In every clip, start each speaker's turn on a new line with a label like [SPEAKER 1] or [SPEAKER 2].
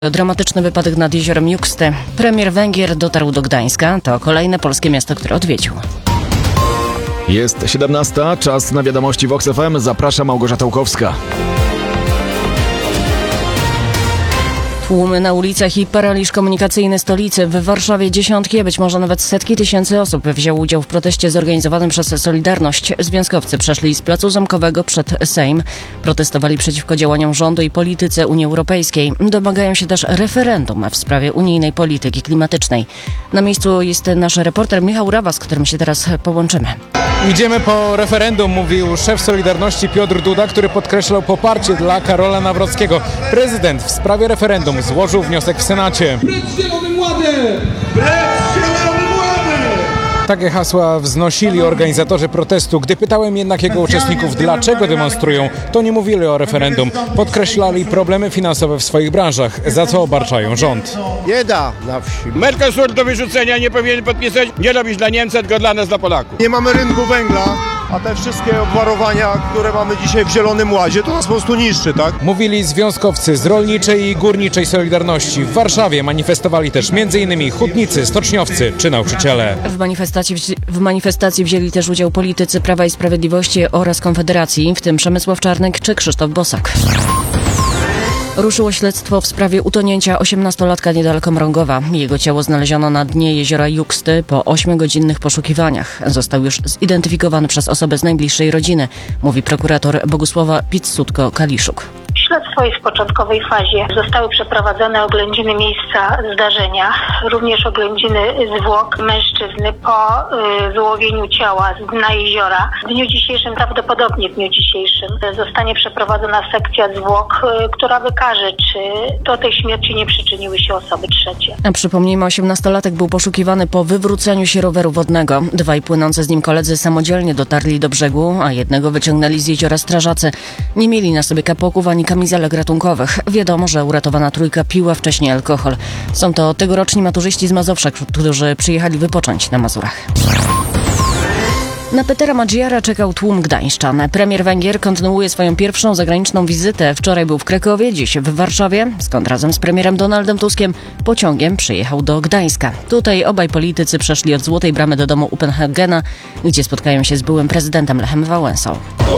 [SPEAKER 1] Dramatyczny wypadek nad jeziorem Juksty. Premier Węgier dotarł do Gdańska. To kolejne polskie miasto, które odwiedził.
[SPEAKER 2] Jest 17, czas na wiadomości Vox FM. Zaprasza Małgorzata Łukowska.
[SPEAKER 1] Tłumy na ulicach i paraliż komunikacyjny stolicy. W Warszawie dziesiątki, a być może nawet setki tysięcy osób wzięło udział w proteście zorganizowanym przez Solidarność. Związkowcy przeszli z Placu Zamkowego przed Sejm. Protestowali przeciwko działaniom rządu i polityce Unii Europejskiej. Domagają się też referendum w sprawie unijnej polityki klimatycznej. Na miejscu jest nasz reporter Michał Rawa, z którym się teraz połączymy.
[SPEAKER 3] Idziemy po referendum, mówił szef Solidarności Piotr Duda, który podkreślał poparcie dla Karola Nawrockiego. Prezydent w sprawie referendum złożył wniosek w Senacie.
[SPEAKER 4] Precz Zielonym Ładem! Precz Zielonym Ładem!
[SPEAKER 3] Takie hasła wznosili organizatorzy protestu. Gdy pytałem jednak jego uczestników, dlaczego demonstrują, to nie mówili o referendum. Podkreślali problemy finansowe w swoich branżach, za co obarczają rząd.
[SPEAKER 5] Bieda na wsi.
[SPEAKER 6] Mercosur do wyrzucenia nie powinien podpisać, nie robić dla Niemcy, tylko dla nas, dla Polaków.
[SPEAKER 5] Nie mamy rynku węgla, a te wszystkie obwarowania, które mamy dzisiaj w Zielonym Ładzie, to nas po prostu niszczy, tak?
[SPEAKER 3] Mówili związkowcy z rolniczej i górniczej Solidarności. W Warszawie manifestowali też m.in. hutnicy, stoczniowcy czy nauczyciele.
[SPEAKER 1] W manifestacji wzięli też udział politycy Prawa i Sprawiedliwości oraz Konfederacji, w tym Przemysław Czarnek czy Krzysztof Bosak. Ruszyło śledztwo w sprawie utonięcia 18-latka niedaleko Mrągowa. Jego ciało znaleziono na dnie jeziora Juksty po 8-godzinnych poszukiwaniach. Został już zidentyfikowany przez osobę z najbliższej rodziny, mówi prokurator Bogusława Pizzutko-Kaliszuk.
[SPEAKER 7] Śledztwo jest w początkowej fazie. Zostały przeprowadzone oględziny miejsca zdarzenia, również oględziny zwłok mężczyzny po wyłowieniu ciała z dna jeziora. W dniu dzisiejszym, prawdopodobnie w dniu dzisiejszym, zostanie przeprowadzona sekcja zwłok, która wykaże, czy do tej śmierci nie przyczyniły się osoby trzecie.
[SPEAKER 1] A przypomnijmy, 18-latek był poszukiwany po wywróceniu się roweru wodnego. Dwaj płynący z nim koledzy samodzielnie dotarli do brzegu, a jednego wyciągnęli z jeziora strażacy. Nie mieli na sobie kapoków ani kamizelek ratunkowych. Wiadomo, że uratowana trójka piła wcześniej alkohol. Są to tegoroczni maturzyści z Mazowsza, którzy przyjechali wypocząć na Mazurach. Na Petera Madzijara czekał tłum gdańszczan. Premier Węgier kontynuuje swoją pierwszą zagraniczną wizytę. Wczoraj był w Krakowie, dziś w Warszawie, skąd razem z premierem Donaldem Tuskiem pociągiem przyjechał do Gdańska. Tutaj obaj politycy przeszli od Złotej Bramy do domu Upenhagena, gdzie spotkają się z byłym prezydentem Lechem Wałęsą.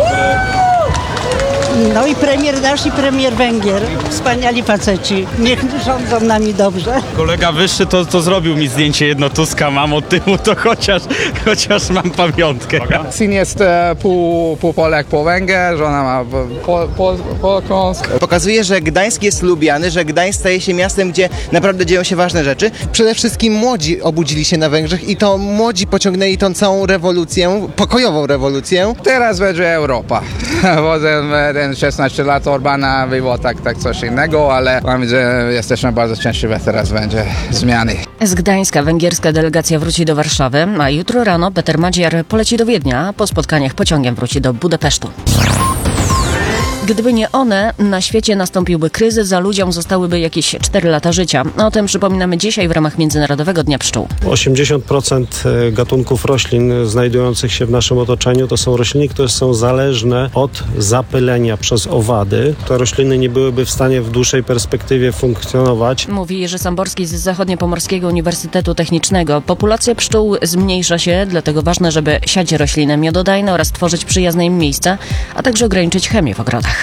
[SPEAKER 8] No i premier nasz i premier Węgier. Wspaniali faceci. Niech rządzą nami dobrze.
[SPEAKER 9] Kolega wyższy to zrobił mi zdjęcie jedno Tuska, mam od tyłu, to chociaż mam pamiątkę.
[SPEAKER 10] Syn jest pół Polak, pół Węgier, żona ma Polską.
[SPEAKER 11] Pokazuje, że Gdańsk jest lubiany, że Gdańsk staje się miastem, gdzie naprawdę dzieją się ważne rzeczy. Przede wszystkim młodzi obudzili się na Węgrzech i to młodzi pociągnęli tą całą rewolucję, pokojową rewolucję.
[SPEAKER 10] Teraz będzie Europa. Potem 16 lat Orbana było tak coś innego, ale mamy, że jesteśmy bardzo szczęśliwi, teraz będzie zmiany.
[SPEAKER 1] Z Gdańska węgierska delegacja wróci do Warszawy, a jutro rano Peter Madziar poleci do Wiednia, a po spotkaniach pociągiem wróci do Budapesztu. Gdyby nie one, na świecie nastąpiłby kryzys, a ludziom zostałyby jakieś 4 lata życia. O tym przypominamy dzisiaj w ramach Międzynarodowego Dnia Pszczół.
[SPEAKER 12] 80% gatunków roślin znajdujących się w naszym otoczeniu to są rośliny, które są zależne od zapylenia przez owady. Te rośliny nie byłyby w stanie w dłuższej perspektywie funkcjonować.
[SPEAKER 1] Mówi Jerzy Samborski z Zachodniopomorskiego Uniwersytetu Technicznego. Populacja pszczół zmniejsza się, dlatego ważne, żeby siać rośliny miododajne oraz tworzyć przyjazne im miejsca, a także ograniczyć chemię w ogrodach.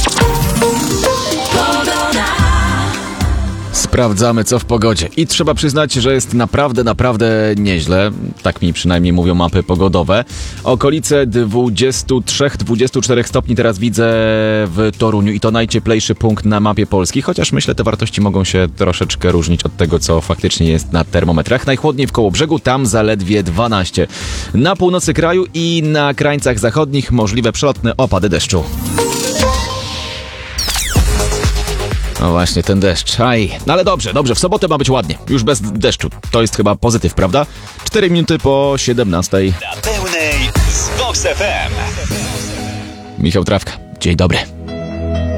[SPEAKER 2] Sprawdzamy, co w pogodzie. I trzeba przyznać, że jest naprawdę nieźle. Tak mi przynajmniej mówią mapy pogodowe. Okolice 23-24 stopni teraz widzę w Toruniu i to najcieplejszy punkt na mapie Polski. Chociaż myślę, te wartości mogą się troszeczkę różnić od tego, co faktycznie jest na termometrach. Najchłodniej w Kołobrzegu, tam zaledwie 12. Na północy kraju i na krańcach zachodnich możliwe przelotne opady deszczu. No właśnie, ten deszcz. No ale dobrze, w sobotę ma być ładnie. Już bez deszczu. To jest chyba pozytyw, prawda? 4 minuty po 17.
[SPEAKER 13] Na pełnej z Vox FM.
[SPEAKER 2] Michał Trawka. Dzień dobry.